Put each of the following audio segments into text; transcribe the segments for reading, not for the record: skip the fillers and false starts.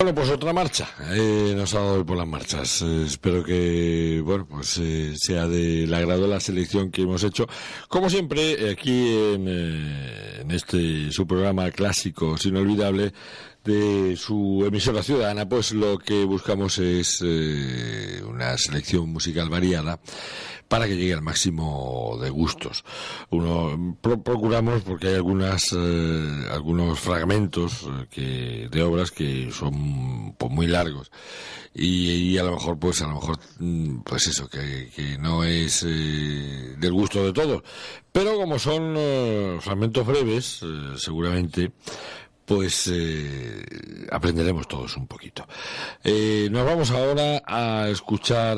Bueno, pues otra marcha. Nos ha dado hoy por las marchas. Espero que, bueno, pues sea del agrado la selección que hemos hecho. Como siempre, aquí en este su programa clásico, inolvidable, de su emisora ciudadana, pues lo que buscamos es una selección musical variada para que llegue al máximo de gustos. Procuramos, porque hay algunos fragmentos de obras que son pues muy largos y a lo mejor pues eso que no es del gusto de todos, pero como son fragmentos breves, seguramente pues aprenderemos todos un poquito. Nos vamos ahora a escuchar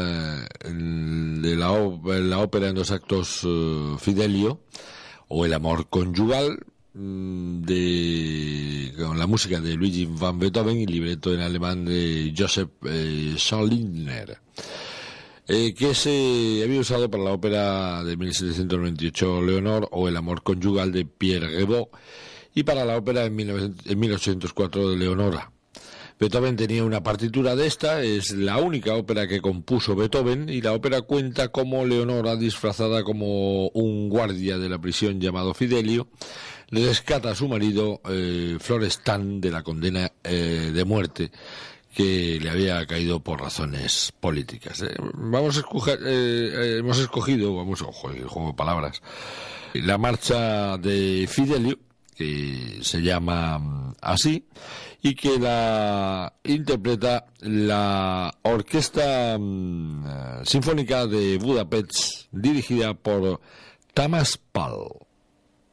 de la ópera en dos actos Fidelio, o El amor conyugal, con la música de Luigi van Beethoven y libreto en alemán de Joseph Scholindner, que se había usado para la ópera de 1798 Leonor, o El amor conyugal de Pierre Guévot, y para la ópera en 1804 de Leonora. Beethoven tenía una partitura de esta, es la única ópera que compuso Beethoven, y la ópera cuenta cómo Leonora, disfrazada como un guardia de la prisión llamado Fidelio, le rescata a su marido Florestan de la condena de muerte que le había caído por razones políticas. Hemos escogido, el juego de palabras, la marcha de Fidelio, que se llama así, y que la interpreta la Orquesta Sinfónica de Budapest, dirigida por Tamás Pál.